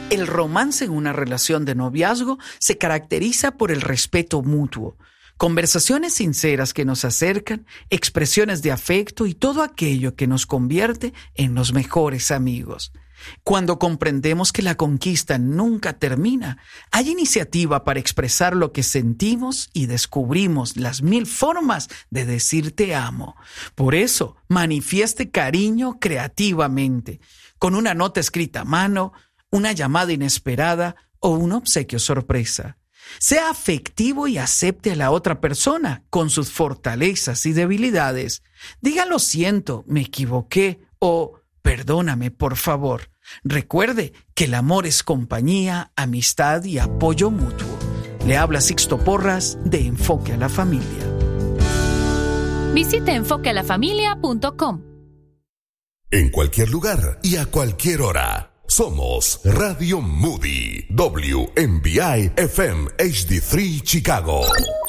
El romance en una relación de noviazgo se caracteriza por el respeto mutuo, conversaciones sinceras que nos acercan, expresiones de afecto y todo aquello que nos convierte en los mejores amigos. Cuando comprendemos que la conquista nunca termina, hay iniciativa para expresar lo que sentimos y descubrimos las 1000 formas de decir te amo. Por eso, manifieste cariño creativamente, con una nota escrita a mano, una llamada inesperada o un obsequio sorpresa. Sea afectivo y acepte a la otra persona con sus fortalezas y debilidades. Diga lo siento, me equivoqué o perdóname, por favor. Recuerde que el amor es compañía, amistad y apoyo mutuo. Le habla Sixto Porras de Enfoque a la Familia. Visite enfoquealafamilia.com. En cualquier lugar y a cualquier hora. Somos Radio Moody, WMBI FM HD3 Chicago.